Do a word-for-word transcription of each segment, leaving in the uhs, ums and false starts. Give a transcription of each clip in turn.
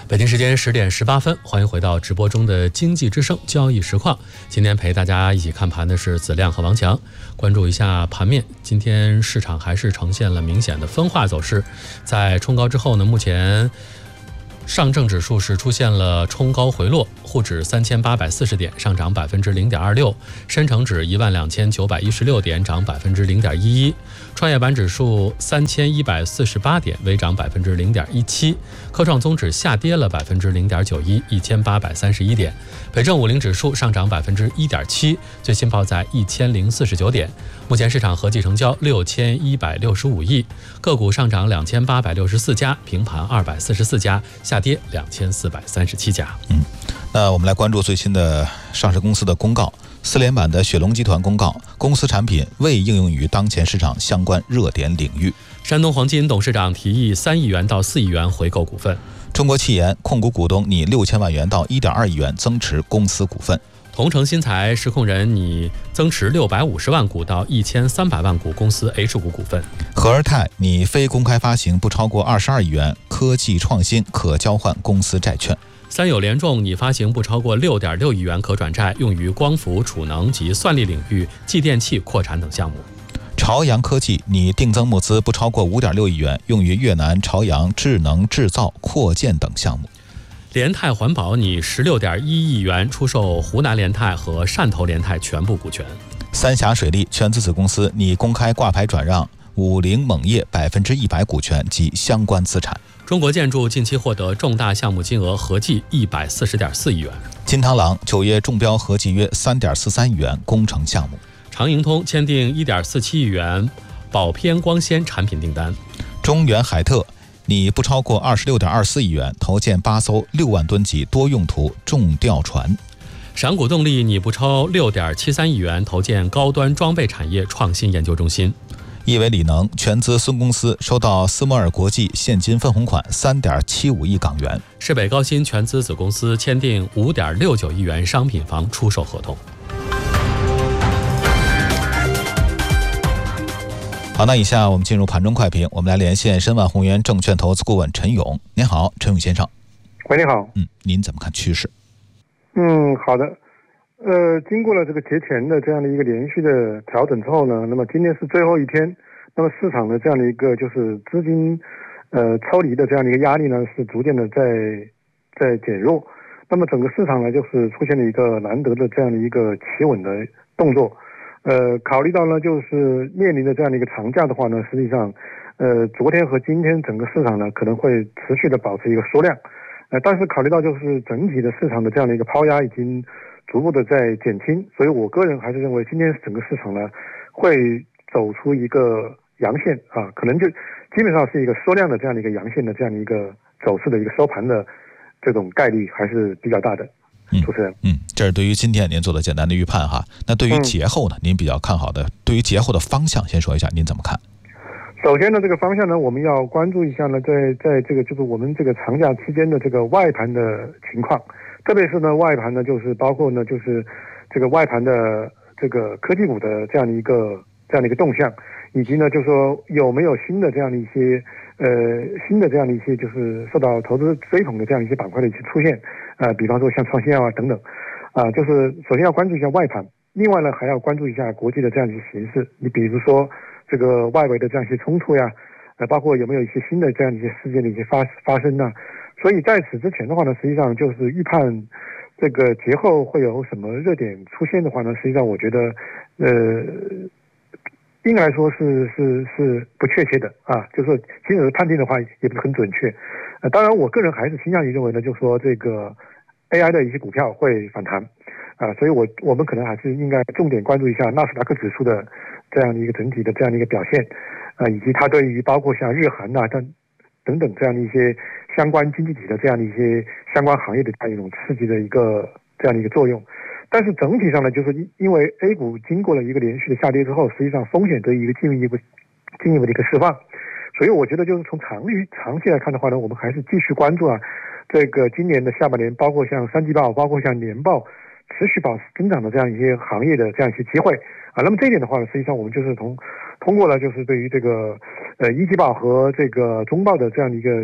北京时间十点十八分，欢迎回到直播中的经济之声交易实况。今天陪大家一起看盘的是子亮和王强。关注一下盘面，今天市场还是呈现了明显的分化走势。在冲高之后呢，目前上证指数是出现了冲高回落，沪指三千八百四十点，上涨百分之零点二六；深成指一万两千九百一十六点，涨百分之零点一一；创业板指数三千一百四十八点，微涨百分之零点一七；科创综指下跌了百分之零点九一，一千八百三十一点；北证五零指数上涨百分之一点七，最新报在一千零四十九点。目前市场合计成交六千一百六十五亿，个股上涨两千八百六十四家，平盘二百四十四家，下跌两千四百三十七家。 嗯，那我们来关注最新的上市公司的公告。四联版的雪龙集团公告，公司产品未应用于当前市场相关热点领域。 山东黄金董事长提议三亿元到四亿元回购股份。 中国汽研控股股东拟六千万元到一点二亿元增持公司股份。 同程新材实控人拟增持六百五十万股到一千三百万股公司 H 股股份。 和尔泰拟非公开发行不超过二十二亿元科技创新可交换公司债券。 三友联众拟发行不超过六点六亿元可转债，用于光伏、储能及算力领域继电器扩产等项目。 朝阳科技拟定增募资不超过五点六亿元，用于越南朝阳智能制造扩建等项目。 联泰环保拟十六点一亿元出售湖南联泰和汕头联泰全部股权。 三峡水利全资子公司拟公开挂牌转让五菱锰业百分之一百股权及相关资产。 中国建筑近期获得重大项目金额合计一百四十点四亿元。 金螳螂九月中标合计约三点四三亿元工程项目。 长盈通签订一点四七亿元宝偏光纤产品订单。 中远海特拟不超过二十六点二四亿元投建八艘六万吨级多用途重吊船。 闪谷动力拟不超六点七三亿元投建高端装备产业创新研究中心。 亿维锂能全资孙公司收到斯摩尔国际现金分红款三点七五亿港元。 市北高新全资子公司签订五点六九亿元商品房出售合同。 好，那以下我们进入盘中快评，我们来连线申万宏源证券投资顾问陈勇。您好，陈勇先生。 喂，你好。 嗯，您怎么看趋势？ 嗯，好的。呃，经过了这个节前的这样的一个连续的调整之后呢，那么今天是最后一天，那么市场的这样的一个就是资金呃抽离的这样的一个压力呢，是逐渐的在在减弱。那么整个市场呢，就是出现了一个难得的这样的一个企稳的动作。呃，考虑到呢，就是面临的这样的一个长假的话呢，实际上，呃，昨天和今天整个市场呢可能会持续的保持一个缩量，呃，但是考虑到就是整体的市场的这样的一个抛压已经逐步的在减轻，所以我个人还是认为今天整个市场呢会走出一个阳线啊，可能就基本上是一个缩量的这样的一个阳线的这样的一个走势的一个收盘的这种概率还是比较大的。 嗯， 主持人， 嗯，这是对于今天您做的简单的预判哈。那对于节后呢，嗯、您比较看好的，对于节后的方向，先说一下您怎么看？ 首先呢，这个方向呢，我们要关注一下呢，在在这个就是我们这个长假期间的这个外盘的情况，特别是呢外盘呢，就是包括呢就是这个外盘的这个科技股的这样的一个这样的一个动向，以及呢就是说有没有新的这样的一些呃新的这样的一些就是受到投资追捧的这样一些板块的一些出现。呃，比方说像创新药啊等等，啊、呃，就是首先要关注一下外盘，另外呢还要关注一下国际的这样一些形势。你比如说这个外围的这样一些冲突呀，呃，包括有没有一些新的这样一些事件的一些发发生呢？所以在此之前的话呢，实际上就是预判这个节后会有什么热点出现的话呢，实际上我觉得，呃，应该来说是是是不确切的啊，就是说今日的判定的话也不是很准确。呃，当然，我个人还是倾向于认为呢，就是说这个 A I 的一些股票会反弹，啊、呃，所以我我们可能还是应该重点关注一下纳斯达克指数的这样的一个整体的这样的一个表现，啊、呃，以及它对于包括像日韩呐等等等这样的一些相关经济体的这样的一些相关行业的这样一种刺激的一个这样的一个作用。但是整体上呢，就是因为 A 股经过了一个连续的下跌之后，实际上风险得以一个进一步进一步的一个释放。所以我觉得就是从长期长期来看的话呢，我们还是继续关注啊，这个今年的下半年，包括像三季报，包括像年报持续保持增长的这样一些行业的这样一些机会啊。那么这一点的话呢，实际上我们就是从通过了就是对于这个呃一季报和这个中报的这样的一个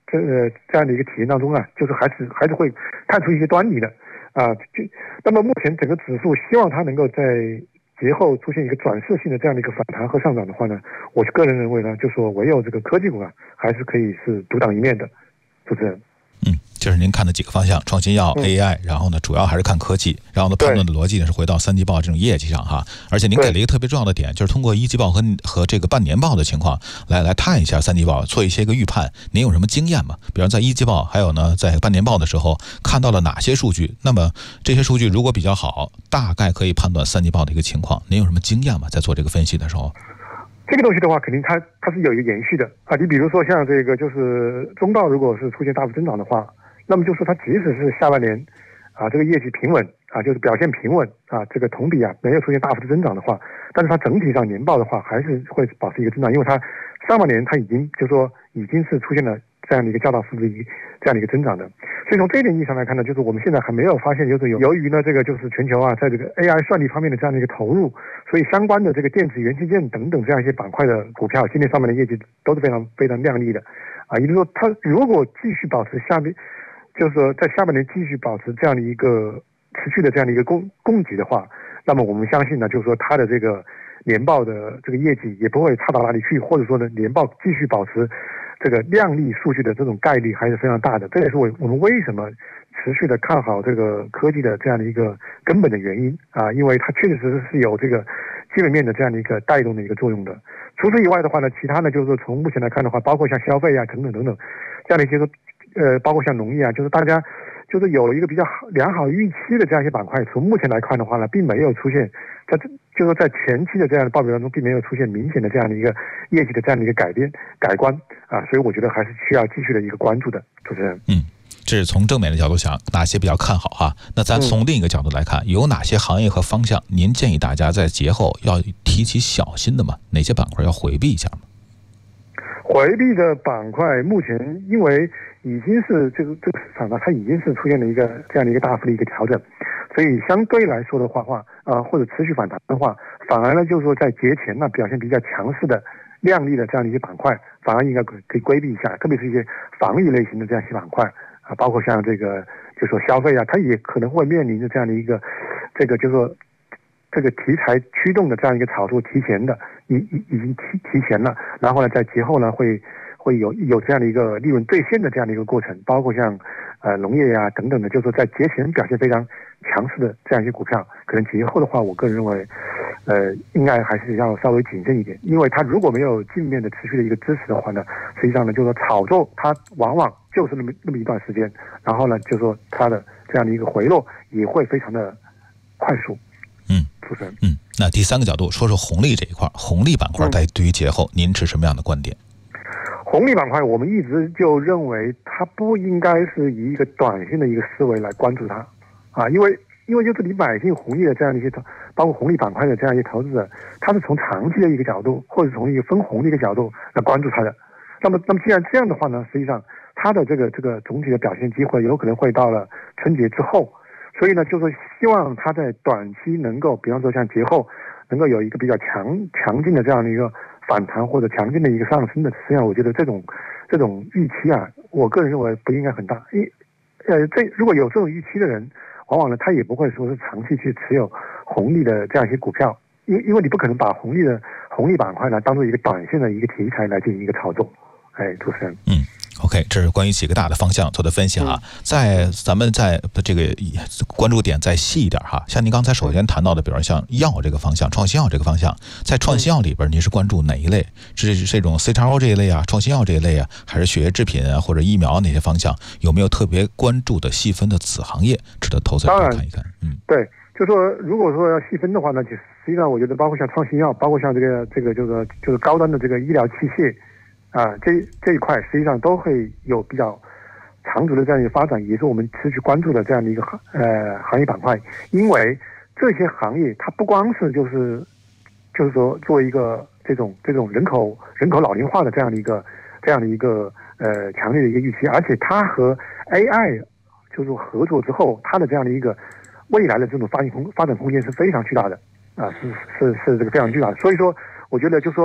这呃这样的一个体验当中啊，就是还是还是会看出一些端倪的啊。就那么目前整个指数希望它能够在节后出现一个转势性的这样的一个反弹和上涨的话呢，我个人认为呢，就说唯有这个科技股啊，还是可以是独当一面的。主持人。 嗯，这是您看的几个方向，创新药、 嗯、 A I， 然后呢，主要还是看科技，然后呢，判断的逻辑呢是回到三季报这种业绩上哈。而且您给了一个特别重要的点，就是通过一季报和和这个半年报的情况来来看一下三季报，做一些个预判。您有什么经验吗？比如在一季报还有呢在半年报的时候看到了哪些数据？那么这些数据如果比较好，大概可以判断三季报的一个情况。您有什么经验吗？在做这个分析的时候？ 这个东西的话，肯定它它是有一个延续的啊。你比如说像这个就是中道，如果是出现大幅增长的话，那么就说它即使是下半年啊这个业绩平稳啊，就是表现平稳啊，这个同比啊没有出现大幅的增长的话，但是它整体上年报的话还是会保持一个增长，因为它上半年它已经就说已经是出现了这样的一个较大幅度的一这样的一个增长的。所以从这一点意义上来看呢，就是我们现在还没有发现，就是有由于呢这个就是全球啊在这个 A I 算力方面的这样的一个投入，所以相关的这个电子元器件等等这样一些板块的股票，今年上面的业绩都是非常非常亮丽的啊。也就是说，它如果继续保持下面，就是说在下半年继续保持这样的一个持续的这样的一个供供给的话，那么我们相信呢，就是说它的这个年报的这个业绩也不会差到哪里去，或者说呢年报继续保持这个亮丽数据的这种概率还是非常大的。这也是我我们为什么持续的看好这个科技的这样的一个根本的原因啊，因为它确实是有这个基本面的这样的一个带动的一个作用的。除此以外的话呢，其他呢就是说从目前来看的话，包括像消费啊等等等等这样的一些呃，包括像农业啊，就是大家就是有一个比较好良好预期的这样一些板块，从目前来看的话呢，并没有出现在就是在前期的这样的报表当中，并没有出现明显的这样的一个业绩的这样的一个改变改观啊，所以我觉得还是需要继续的一个关注的。主持人， 嗯，这是从正面的角度想，哪些比较看好哈？那咱从另一个角度来看，嗯、有哪些行业和方向您建议大家在节后要提起小心的吗？哪些板块要回避一下吗？ 回避的板块，目前因为已经是这个这个市场呢，它已经是出现了一个这样的一个大幅的一个调整，所以相对来说的话话啊、呃，或者持续反弹的话，反而呢就是说在节前呢表现比较强势的、亮丽的这样的一些板块，反而应该可以规避一下，特别是一些防御类型的这样一些板块啊，包括像这个就说消费啊，它也可能会面临着这样的一个这个就是说这个题材驱动的这样一个炒作提前的，已已已经提提前了，然后呢在节后呢会。会有有这样的一个利润兑现的这样的一个过程，包括像呃农业呀、啊、等等的，就是说在节前表现非常强势的这样一些股票，可能节后的话，我个人认为，呃，应该还是要稍微谨慎一点，因为它如果没有镜面的持续的一个支持的话呢，实际上呢，就是说炒作它往往就是那么那么一段时间，然后呢，就是说它的这样的一个回落也会非常的快速。 嗯， 主持人， 嗯，那第三个角度说说红利这一块，红利板块在对于节后，您持什么样的观点？ 红利板块，我们一直就认为它不应该是以一个短线的一个思维来关注它，啊，因为因为就是你买进红利的这样的一些，包括红利板块的这样一些投资者，他是从长期的一个角度，或者从一个分红的一个角度来关注它的。那么，那么既然这样的话呢，实际上它的这个这个总体的表现机会有可能会到了春节之后，所以呢，就是希望它在短期能够，比方说像节后，能够有一个比较强强劲的这样的一个反弹或者强劲的一个上升的，实际上我觉得这种这种预期啊，我个人认为不应该很大。因呃，这如果有这种预期的人，往往呢他也不会说是长期去持有红利的这样一些股票，因因为你不可能把红利的红利板块呢当做一个短线的一个题材来进行一个炒作。哎，主持人， 嗯。OK， 这是关于几个大的方向做的分析哈。在咱们在这个关注点再细一点哈，像您刚才首先谈到的，比如像药这个方向、创新药这个方向，在创新药里边，您是关注哪一类？是这种 C X O 这一类啊，创新药这一类啊，还是血液制品啊或者疫苗那些方向？有没有特别关注的细分的子行业值得投资者看一看？嗯， 对，就说如果说要细分的话呢，就实际上我觉得包括像创新药，包括像这个这个就是就是高端的这个医疗器械。啊，这这一块实际上都会有比较长足的这样一个发展，也是我们持续关注的这样的一个行呃行业板块。因为这些行业它不光是就是就是说做一个这种这种人口人口老龄化的这样的一个这样的一个呃强烈的一个预期，而且它和 A I 就是合作之后，它的这样的一个未来的这种发展空发展空间是非常巨大的啊，是是是这个非常巨大的。所以说，我觉得就是说。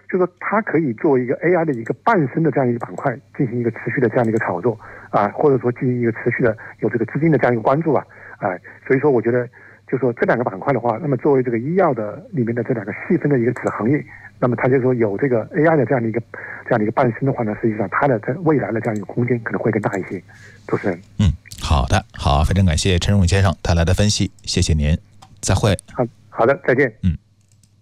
就是说它可以作为一个 A I 的一个伴生的这样一个板块，进行一个持续的这样的一个炒作啊，或者说进行一个持续的有这个资金的这样一个关注啊，哎，所以说我觉得，就是说这两个板块的话，那么作为这个医药的里面的这两个细分的一个子行业，那么它就说有这个 A I 的这样的一个这样的一个伴生的话呢，实际上它的在未来的这样一个空间可能会更大一些。主持人， 嗯，好的，好，非常感谢陈荣勇先生带来的分析，谢谢您，再会。 好好的，再见。 嗯。